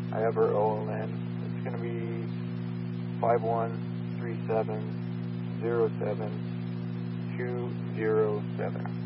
I have her OLN. It's going to be 513707 207.